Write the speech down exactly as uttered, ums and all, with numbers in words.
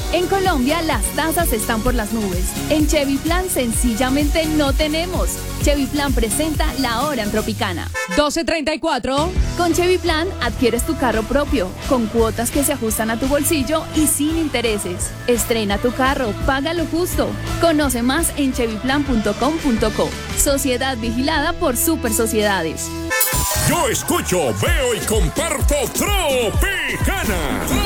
En Colombia las tasas están por las nubes. En Chevy Plan sencillamente no tenemos. Chevy Plan presenta La Hora en Tropicana. doce treinta y cuatro. Con Chevy Plan adquieres tu carro propio, con cuotas que se ajustan a tu bolsillo y sin intereses. Estrena tu carro, paga lo justo. Conoce más en chevy plan punto com punto co. Sociedad vigilada por Super Sociedades. Yo escucho, veo y comparto Tropicana.